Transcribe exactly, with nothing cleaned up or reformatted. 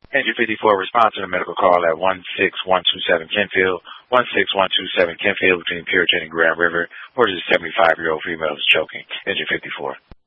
Engine fifty-four, response to the medical call at one six one two seven Kenfield, one six one two seven Kenfield between Puritan and Grand River. Where this seventy-five-year-old female is choking. Engine fifty-four.